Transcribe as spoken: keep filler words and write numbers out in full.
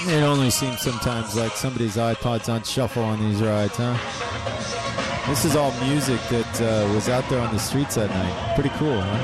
It only seems sometimes like somebody's iPod's on shuffle on these rides, huh? This is all music that uh, was out there on the streets that night. Pretty cool, huh?